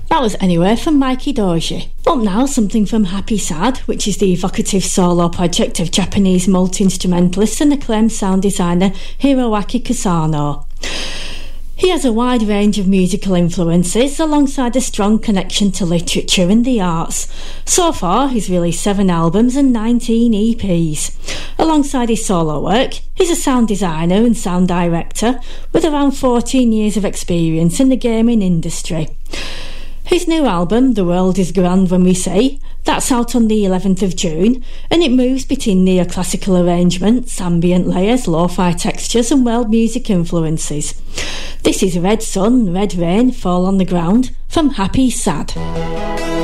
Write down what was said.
That was Anywhere from Mikey Doji. Up now, something from Happy Sad, which is the evocative solo project of Japanese multi-instrumentalist and acclaimed sound designer Hiroaki Kusano. He has a wide range of musical influences alongside a strong connection to literature and the arts. So far, he's released 7 albums and 19 EPs. Alongside his solo work, he's a sound designer and sound director with around 14 years of experience in the gaming industry. His new album, The World Is Grand When We Say, that's out on the 11th of June, and it moves between neoclassical arrangements, ambient layers, lo-fi textures and world music influences. This is Red Sun, Red Rain, Fall on the Ground from Happy Sad.